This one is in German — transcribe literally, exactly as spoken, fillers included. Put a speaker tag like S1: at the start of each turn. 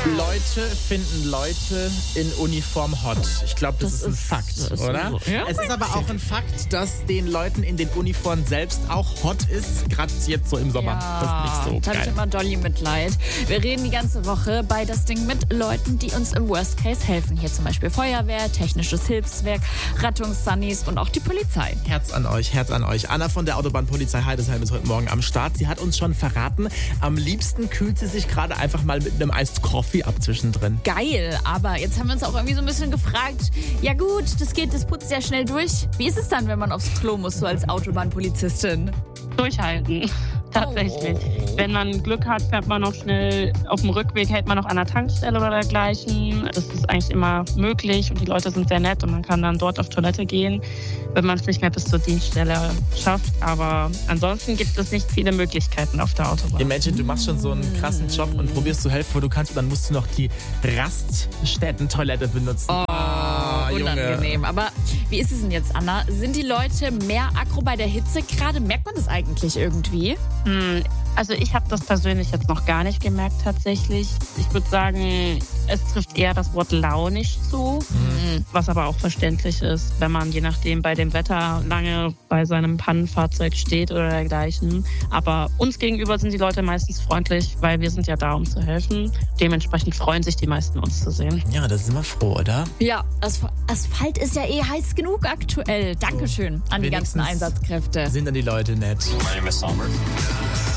S1: Leute finden Leute in Uniform hot. Ich glaube, das, das ist ein Fakt, ist oder?
S2: So. Ja,
S1: es ist aber auch ein Fakt, dass den Leuten in den Uniformen selbst auch hot ist. Gerade jetzt so im Sommer.
S2: Ja,
S1: das ist nicht so
S2: da
S1: geil.
S2: habe ich immer Dolly Mitleid. Wir reden die ganze Woche bei das Ding mit Leuten, die uns im Worst Case helfen. Hier zum Beispiel Feuerwehr, technisches Hilfswerk, Rettungssunnies und auch die Polizei.
S1: Herz an euch, Herz an euch. Anna von der Autobahnpolizei Heidesheim ist heute Morgen am Start. Sie hat uns schon verraten, am liebsten kühlt sie sich gerade einfach mal mit einem Iced Coffee ab zwischendrin.
S2: Geil, aber jetzt haben wir uns auch irgendwie so ein bisschen gefragt, ja gut, das geht, das putzt ja schnell durch. Wie ist es dann, wenn man aufs Klo muss, so als Autobahnpolizistin?
S3: Durchhalten. Tatsächlich. Oh. Wenn man Glück hat, fährt man noch schnell auf dem Rückweg, hält man noch an der Tankstelle oder dergleichen. Das ist eigentlich immer möglich und die Leute sind sehr nett und man kann dann dort auf Toilette gehen, wenn man es nicht mehr bis zur Dienststelle schafft. Aber ansonsten gibt es nicht viele Möglichkeiten auf der Autobahn.
S1: Imagine, du machst schon so einen krassen Job und probierst zu helfen, wo du kannst und dann musst du noch die Raststätten-Toilette benutzen.
S2: Oh,
S1: ah,
S2: unangenehm.
S1: Junge.
S2: Aber wie ist es denn jetzt, Anna? Sind die Leute mehr aggro bei der Hitze gerade? Merkt man das eigentlich irgendwie?
S3: Also ich habe das persönlich jetzt noch gar nicht gemerkt tatsächlich. Ich würde sagen, es trifft eher das Wort launig zu, mhm. was aber auch verständlich ist, wenn man je nachdem bei dem Wetter lange bei seinem Pannenfahrzeug steht oder dergleichen. Aber uns gegenüber sind die Leute meistens freundlich, weil wir sind ja da, um zu helfen. Dementsprechend freuen sich die meisten, uns zu sehen.
S1: Ja, da sind wir froh, oder?
S2: Ja, Asphalt ist ja eh heiß genug aktuell. Dankeschön an die ganzen Einsatzkräfte.
S1: Sind dann die Leute nett.
S4: My name is Sommer.